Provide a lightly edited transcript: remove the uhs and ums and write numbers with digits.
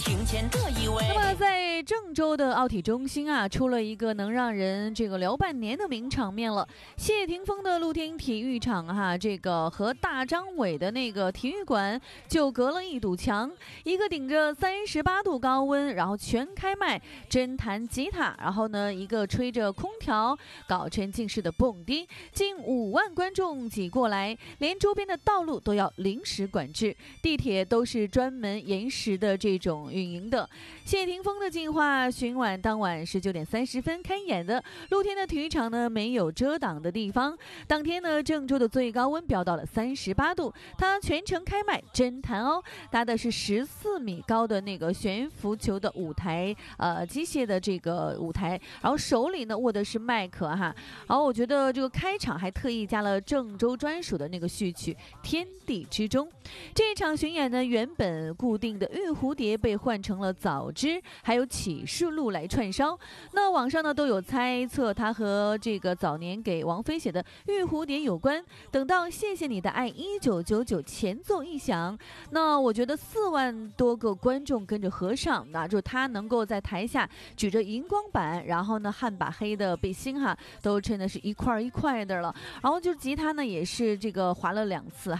庭前这一位。 那么在郑州的奥体中心啊，出了一个能让人聊半年的名场面了。谢霆锋的露天体育场哈，和大张伟的那个体育馆就隔了一堵墙，一个顶着38度高温，然后全开麦真弹吉他，然后呢一个吹着空调搞沉浸式的蹦迪，近5万观众挤过来，连周边的道路都要临时管制，地铁都是专门延时的这种运营的。谢霆锋的计划巡晚当晚19点30分开演的，露天的体育场呢没有遮挡的地方。当天呢，郑州的最高温飙到了38度，他全程开麦真弹哦，搭的是14米高的那个悬浮球的舞台，机械的这个舞台，然后手里呢握的是麦克哈。然后我觉得这个开场还特意加了郑州专属的那个序曲《天地之中》。这场巡演呢，原本固定的玉蝴蝶被换成了早知还有启示录来串烧。那网上呢都有猜测它和这个早年给王菲写的玉蝴蝶有关。等到谢谢你的爱1999前奏一响，那我觉得4万多个观众跟着合唱，那就他能够在台下举着荧光板，然后呢汉把黑的背心哈都真的是一块一块的了，然后就是吉他呢也是滑了2次